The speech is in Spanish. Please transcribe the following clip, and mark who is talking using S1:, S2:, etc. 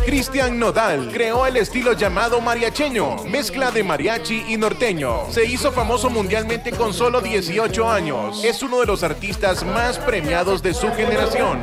S1: Cristian Nodal creó el estilo llamado mariacheño, mezcla de mariachi y norteño. Se hizo famoso mundialmente con solo 18 años. Es uno de los artistas más premiados de su generación.